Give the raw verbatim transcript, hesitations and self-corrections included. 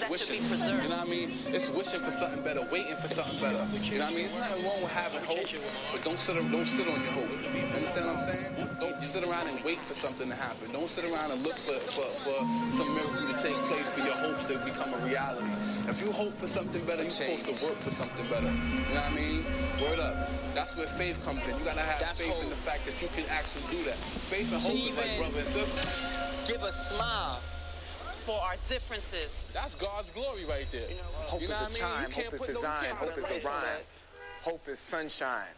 that wishing. should be preserved. You know what I mean? It's wishing for something better, waiting for something better. You know what I mean? It's nothing wrong with having hope, but don't sit, don't sit on your hope. You understand what I'm saying? Don't sit around and wait for something to happen. Don't sit around and look for, for, for some miracle to take place for your hopes to become a reality. If you hope for something better, you're supposed to work for something better. You know what I mean? Word up. That's where faith comes in. You gotta have That's faith hope. in the fact that you can actually do that. Faith and hope is like brother and sister. Give a smile for our differences. That's God's glory right there. Hope you know is a what I mean? chime, You can't hope put is no design, child hope in is a place for rhyme. that. Hope is sunshine.